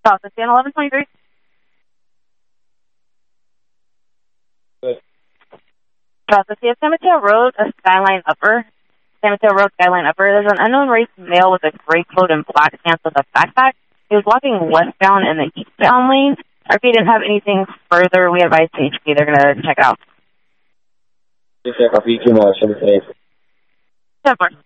South of 1123. Good. South of San Mateo Road, a Skyline Upper. San Mateo Road, Skyline Upper. There's an unknown race male with a gray coat and black pants with a backpack. He was walking westbound in the eastbound lane. If he didn't have anything further, we advise HP. They're going to check it out. Check off EQ mode, 7 10-4.